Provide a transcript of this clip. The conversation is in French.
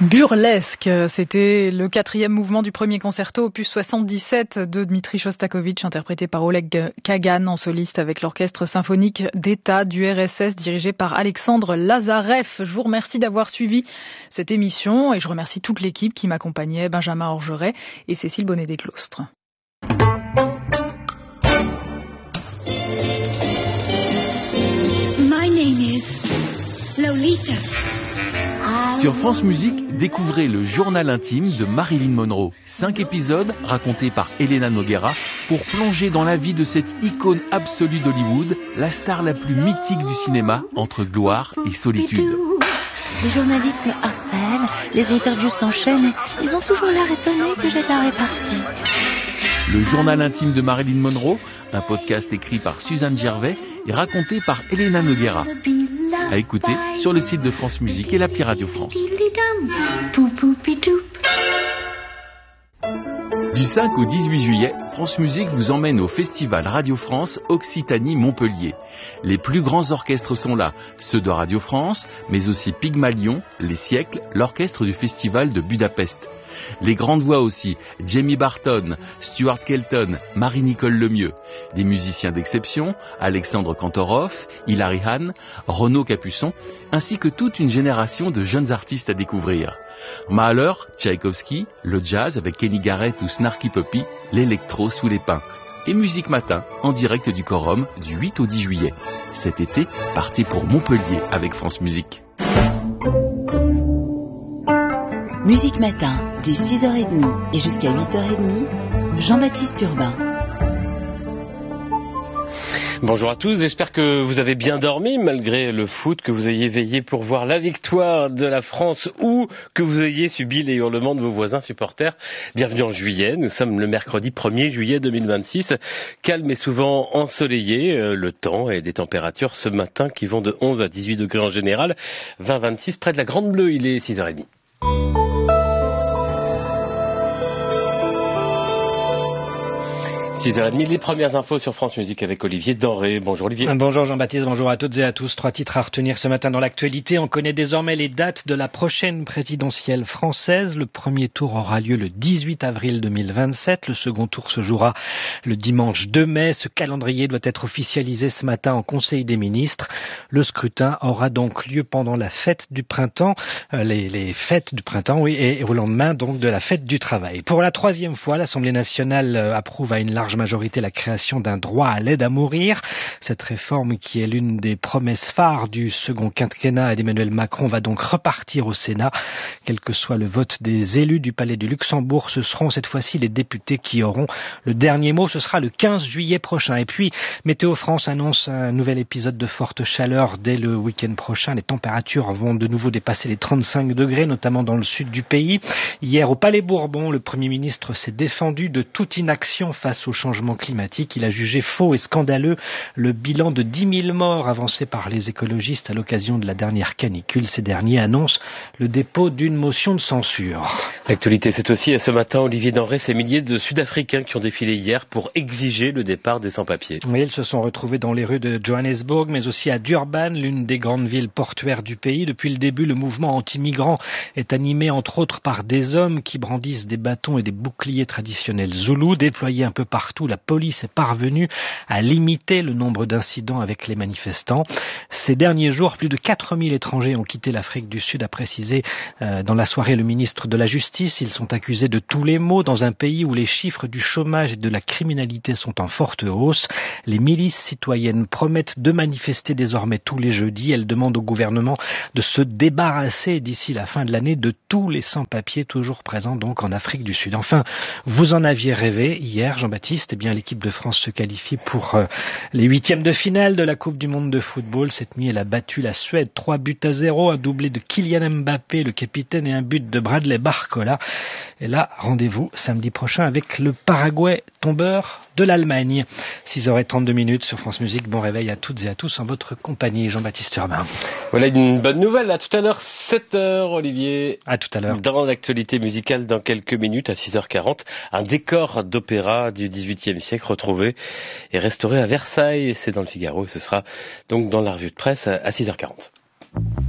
Burlesque, c'était le 4e mouvement du premier concerto opus 77 de Dmitri Shostakovich, interprété par Oleg Kagan en soliste avec l'orchestre symphonique d'État du RSS dirigé par Alexandre Lazarev. Je vous remercie d'avoir suivi cette émission et je remercie toute l'équipe qui m'accompagnait, Benjamin Orgeret et Cécile Bonnet-Desclostres. My name is Lolita. Sur France Musique, découvrez le journal intime de Marilyn Monroe. 5 épisodes racontés par Elena Noguera pour plonger dans la vie de cette icône absolue d'Hollywood, la star la plus mythique du cinéma entre gloire et solitude. Les journalistes me harcèlent, les interviews s'enchaînent et ils ont toujours l'air étonnés que j'ai la répartie. Le journal intime de Marilyn Monroe, un podcast écrit par Suzanne Gervais et raconté par Elena Noguera. À écouter sur le site de France Musique et l'appli Radio France. Du 5 au 18 juillet, France Musique vous emmène au Festival Radio France Occitanie-Montpellier. Les plus grands orchestres sont là, ceux de Radio France, mais aussi Pygmalion, Les Siècles, l'orchestre du Festival de Budapest. Les grandes voix aussi, Jamie Barton, Stuart Kelton, Marie-Nicole Lemieux. Des musiciens d'exception, Alexandre Kantorov, Hilary Hahn, Renaud Capuçon, ainsi que toute une génération de jeunes artistes à découvrir. Mahler, Tchaïkovski, le jazz avec Kenny Garrett ou Snarky Puppy, l'électro sous les pins. Et Musique Matin, en direct du Quorum, du 8 au 10 juillet. Cet été, partez pour Montpellier avec France Musique. Musique Matin, dès 6h30 et jusqu'à 8h30, Jean-Baptiste Urbain. Bonjour à tous, j'espère que vous avez bien dormi malgré le foot, que vous ayez veillé pour voir la victoire de la France ou que vous ayez subi les hurlements de vos voisins supporters. Bienvenue en juillet, nous sommes le mercredi 1er juillet 2026, calme et souvent ensoleillé, le temps et des températures ce matin qui vont de 11 à 18 degrés en général, 20-26 près de la Grande Bleue, il est 6h30. Les premières infos sur France Musique avec Olivier Denré. Bonjour Olivier. Bonjour Jean-Baptiste, bonjour à toutes et à tous. 3 titres à retenir ce matin dans l'actualité. On connaît désormais les dates de la prochaine présidentielle française. Le premier tour aura lieu le 18 avril 2027. Le second tour se jouera le dimanche 2 mai. Ce calendrier doit être officialisé ce matin en Conseil des ministres. Le scrutin aura donc lieu pendant la fête du printemps, les fêtes du printemps, oui, et au lendemain donc de la fête du travail. Pour la 3e fois, l'Assemblée nationale approuve à une large majorité la création d'un droit à l'aide à mourir. Cette réforme, qui est l'une des promesses phares du second quinquennat d'Emmanuel Macron, va donc repartir au Sénat. Quel que soit le vote des élus du Palais du Luxembourg, ce seront cette fois-ci les députés qui auront le dernier mot. Ce sera le 15 juillet prochain. Et puis, Météo France annonce un nouvel épisode de forte chaleur dès le week-end prochain. Les températures vont de nouveau dépasser les 35 degrés, notamment dans le sud du pays. Hier, au Palais Bourbon, le Premier ministre s'est défendu de toute inaction face au changement climatique. Il a jugé faux et scandaleux le bilan de 10 000 morts avancé par les écologistes à l'occasion de la dernière canicule. Ces derniers annoncent le dépôt d'une motion de censure. L'actualité, c'est aussi ce matin, Olivier Denré, ces milliers de Sud-Africains qui ont défilé hier pour exiger le départ des sans-papiers. Oui, ils se sont retrouvés dans les rues de Johannesburg, mais aussi à Durban, l'une des grandes villes portuaires du pays. Depuis le début, le mouvement anti-migrants est animé entre autres par des hommes qui brandissent des bâtons et des boucliers traditionnels zoulous. Déployés un peu partout, la police est parvenue à limiter le nombre d'incidents avec les manifestants. Ces derniers jours, plus de 4000 étrangers ont quitté l'Afrique du Sud, a précisé dans la soirée le ministre de la Justice. Ils sont accusés de tous les maux dans un pays où les chiffres du chômage et de la criminalité sont en forte hausse. Les milices citoyennes promettent de manifester désormais tous les jeudis. Elles demandent au gouvernement de se débarrasser d'ici la fin de l'année de tous les sans-papiers toujours présents donc en Afrique du Sud. Enfin, vous en aviez rêvé hier, Jean-Baptiste, eh bien l'équipe de France se qualifie pour les 8e de finale de la Coupe du Monde de football. Cette nuit, elle a battu la Suède 3-0, un doublé de Kylian Mbappé, le capitaine, et un but de Bradley Barcola. Et là, rendez-vous samedi prochain avec le Paraguay tombeur de l'Allemagne. 6h32 sur France Musique. Bon réveil à toutes et à tous en votre compagnie, Jean-Baptiste Urbain. Voilà une bonne nouvelle. À tout à l'heure, 7h, Olivier. À tout à l'heure. Dans l'actualité musicale, dans quelques minutes, à 6h40, un décor d'opéra du XVIIIe siècle retrouvé et restauré à Versailles. C'est dans le Figaro et ce sera donc dans la revue de presse à 6h40.